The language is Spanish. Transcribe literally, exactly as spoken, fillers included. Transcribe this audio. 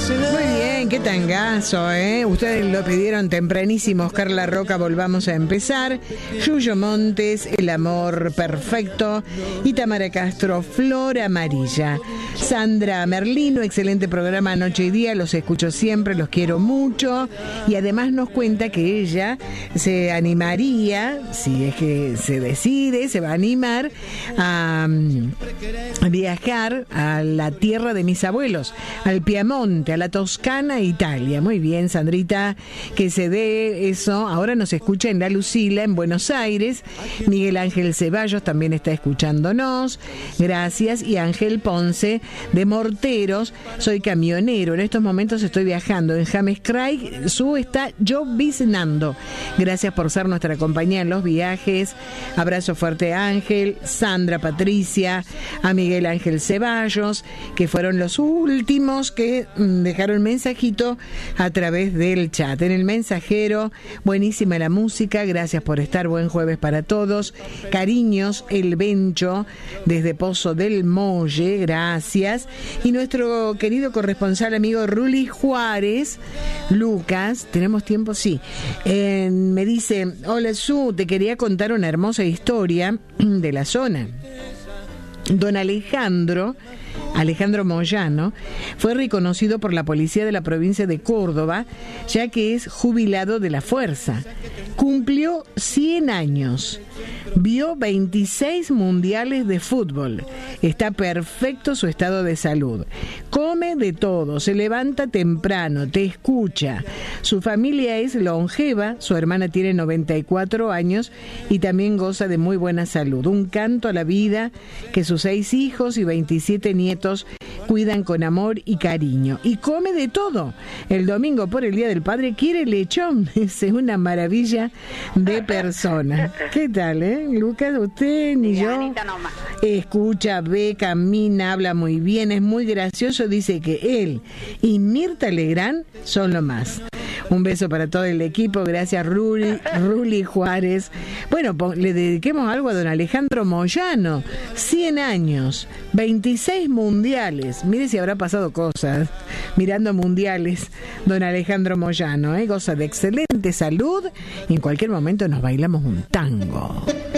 Muy bien, qué tangazo, ¿eh? Ustedes lo pidieron tempranísimo. Oscar La Roca, volvamos a empezar. Yuyo Montes, El amor perfecto. Y Tamara Castro, Flor amarilla. Sandra Merlino, excelente programa Noche y Día. Los escucho siempre, los quiero mucho. Y además nos cuenta que ella se animaría, si es que se decide, se va a animar a, a viajar a la tierra de mis abuelos, al Piamonte, a la Toscana, Italia. Muy bien, Sandrita, que se dé eso. Ahora nos escucha en La Lucila, en Buenos Aires. Miguel Ángel Ceballos también está escuchándonos. Gracias. Y Ángel Ponce, de Morteros. Soy camionero. En estos momentos estoy viajando en James Craig. Su está lloviznando. Gracias por ser nuestra compañía en los viajes. Abrazo fuerte a Ángel, Sandra, Patricia, a Miguel Ángel Ceballos, que fueron los últimos que dejaron mensajito a través del chat. En el mensajero, buenísima la música, gracias por estar, buen jueves para todos. Cariños, El Bencho, desde Pozo del Molle, gracias. Y nuestro querido corresponsal amigo Ruli Juárez, Lucas, ¿tenemos tiempo? Sí. Eh, me dice, hola Su, te quería contar una hermosa historia de la zona. Don Alejandro, Alejandro Moyano, fue reconocido por la policía de la provincia de Córdoba, ya que es jubilado de la fuerza. Cumplió cien años. Vio veintiséis mundiales de fútbol. Está perfecto su estado de salud. Come de todo, se levanta temprano, te escucha. Su familia es longeva, su hermana tiene noventa y cuatro años y también goza de muy buena salud. Un canto a la vida que sus seis hijos y veintisiete nietos cuidan con amor y cariño. Y come de todo. El domingo por el Día del Padre quiere lechón. Es una maravilla de persona. ¿Qué tal, eh? Lucas, usted ni yo. Escucha, ve, camina, habla muy bien, es muy gracioso. Dice que él y Mirta Legrand son lo más. Un beso para todo el equipo. Gracias, Ruli, Ruli Juárez. Bueno, le dediquemos algo a don Alejandro Moyano. cien años, veintiséis mundiales. Mire si habrá pasado cosas mirando mundiales. Don Alejandro Moyano, ¿eh? Goza de excelente salud. Y en cualquier momento nos bailamos un tango.